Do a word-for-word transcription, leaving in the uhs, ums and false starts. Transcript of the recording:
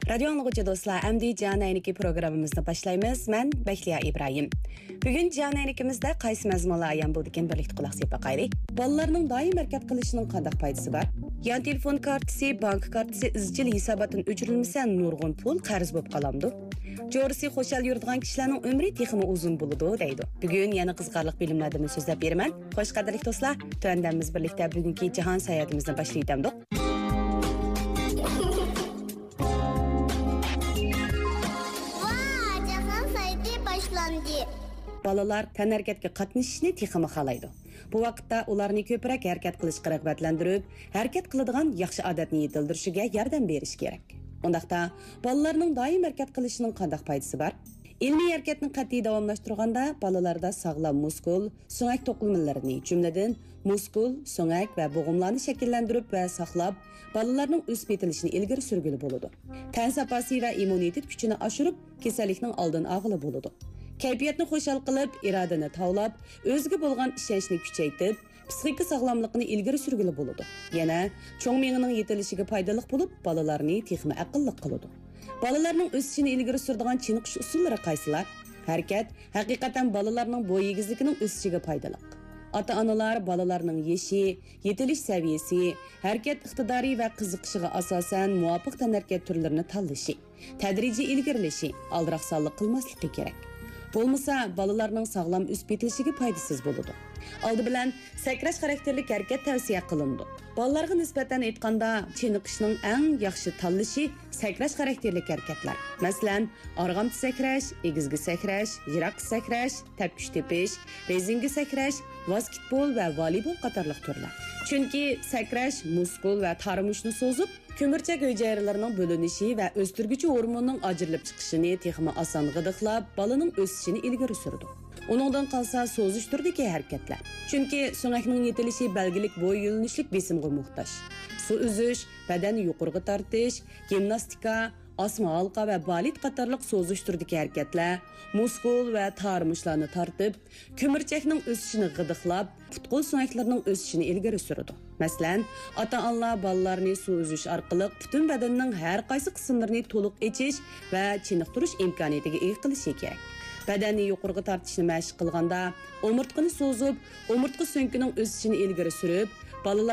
Radio anlıqıcı dostlar, əmdi Can Əyniki programımızda başlayımız. Mən Bəkliya İbrahim. Bugün Can Əynikimizdə qaysı məzmunla ayan bu diken birlikte qulaq sepə qayrik. Balalarının daim hərəkət qilishinin qandaq faydası var? Yan telefon kartisi, bank kartisi izchil hisobatdan o'chirilmasa nurg'un pul qarz bo'lib qolamdi. Jo'risi xo'shal yuradigan kishilarning umri texmi uzun bo'ladi deydi. Bugun yana qiziqarli bilimlardan so'zlab beraman. Xo'sh qadrli do'stlar, to'ndamiz birlikte bugungi jahon sayohatimizni boshlaydik. Balalar tən hərəkətə qatnashishni texmi xohlaydi. Bu vaqtda ularni ko'proq harakat qilishga rag'batlantirib, harakat qiladigan yaxshi odatni yetildirishiga yordam berish kerak. Undaqda balalarning doim harakat qilishining qanday foydasi bor? Ilmiy harakatni qat'iy davomlashtirganda balalarda sog'lom muskul, so'ngak to'qilmalarini, jumladan muskul, so'ngak va bo'g'imlarni shakllantirib va saqlab, balalarning o'sib yetilishini ilgari surgili bo'ladi. Tan safasi va immunitet kuchini oshirib, kasallikning oldini olg'ili bo'ladi. Kayfiyatni xo'shal qilib, irodani tavlab, o'ziga bo'lgan ishonchni kuchaytirib, psixika sog'lomligini ilgari surgili bo'ladi. Yana cho'ng miyaning yetilishiga foydali bo'lib, balalarni texmi aqlli qiladi. Balalarning o'sishini ilgari suradigan chiniqish usullari qaysilar? Harakat haqiqatan balalarning bo'y egizligining o'sishiga foydali. Ota-onalar balalarning yeshi, yetilish saviyasi, harakat iqtidori va qiziqishiga asosan muvofiq tanharakat turlarini tanlashi, tadrijiy ilgarilashi, aldiroq sonliq qilmasligi kerak. Bo'lmasa balalarning sog'lom o'sib yetilishiga foydasiz bo'ladi. Oldi bilan sakrash xarakterli harakat tavsiya qilindi. Balalarga nisbatan aytganda, chiniqishning eng yaxshi tanlashi sakrash xarakterli harakatlar. Masalan, arg'amchi sakrash, egizgi sakrash, yiroq sakrash, tepkish tepish, rezinga sakrash, basketbol va voleybol qatorliq turlar. Chunki sakrash muskul va tarmushni so'zib, ko'mirchak hujayralarining bo'linishi va o'stirguchi hormonning ajrilib chiqishini texmi oson g'idiqlab, balaning o'sishini ilgari surdi. Uningdan qolsa so'zish turdagi harakatlar. Chunki so'ngakning yetilishi belgilik bo'y yo'linishlik besimga muhtoj. Su uzish, badanni yuqoriga tortish, gimnastika, osma halqa va balet qatorliq so'zish turdagi harakatlar muskul va tarmushlarni tortib, ko'mirchakning o'sishini g'idiqlab, putqul so'ngaklarining o'sishini ilgari surdi. Masalan, ota-onalar bolalarni suv uzish orqali butun badanning har qaysi qismlarini to'liq echish va chiniqtirish imkoniyatiga ega qilishi kerak. Badanni yuqoriga tortishni mashq qilganda, umurtqani so'zib, umurtqa so'nkining o'sishini ilgari surib, bolalar